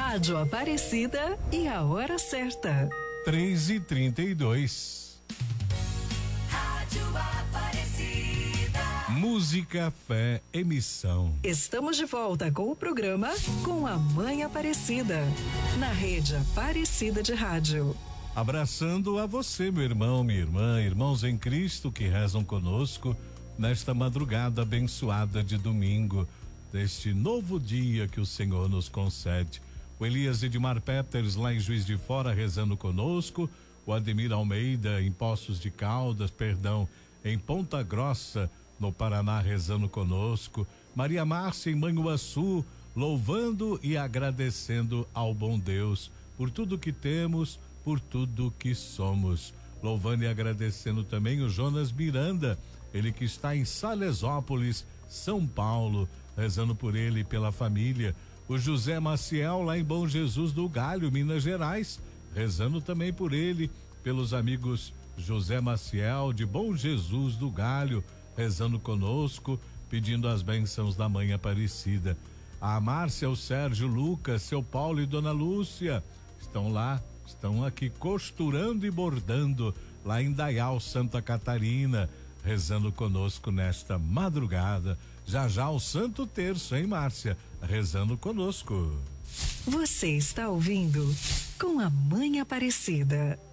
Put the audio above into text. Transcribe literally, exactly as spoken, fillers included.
Rádio Aparecida e a hora certa. três e trinta e dois. Rádio Aparecida. Música, fé, emissão. Estamos de volta com o programa Com a Mãe Aparecida, na rede Aparecida de Rádio. Abraçando a você, meu irmão, minha irmã, irmãos em Cristo que rezam conosco nesta madrugada abençoada de domingo, deste novo dia que o Senhor nos concede. O Elias Edmar Peters lá em Juiz de Fora rezando conosco, o Ademir Almeida em Poços de Caldas, perdão, em Ponta Grossa, no Paraná rezando conosco, Maria Márcia em Manhuaçu, louvando e agradecendo ao bom Deus por tudo que temos, por tudo que somos. Louvando e agradecendo também o Jonas Miranda, ele que está em Salesópolis, São Paulo, rezando por ele e pela família. O José Maciel lá em Bom Jesus do Galho, Minas Gerais, rezando também por ele, pelos amigos José Maciel de Bom Jesus do Galho, rezando conosco, pedindo as bênçãos da Mãe Aparecida. A Márcia, o Sérgio, Lucas, seu Paulo e Dona Lúcia estão lá, estão aqui costurando e bordando lá em Dayal, Santa Catarina, rezando conosco nesta madrugada. Já já o Santo Terço, hein, Márcia? Rezando conosco. Você está ouvindo Com a Mãe Aparecida.